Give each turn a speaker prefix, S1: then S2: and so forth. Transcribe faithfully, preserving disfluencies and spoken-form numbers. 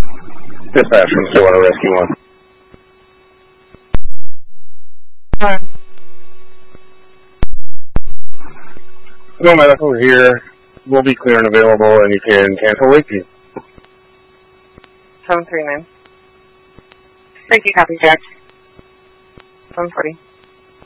S1: Dispatch from Stillwater Rescue one.
S2: Hi.
S1: No medical here. Will be clear and available, and you can cancel late fee.
S2: seven three nine. Thank you, copy, Jack. seven forty.